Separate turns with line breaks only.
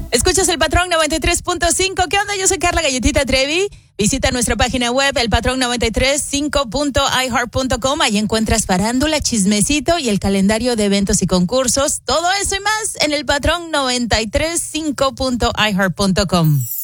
Escuchas el Patrón 93.5. ¿Qué onda? Yo soy Carla Galletita Trevi. Visita nuestra página web, elpatrón935.iheart.com. Ahí encuentras farándula, chismecito y el calendario de eventos y concursos. Todo eso y más en el Patrón 93.5.iheart.com.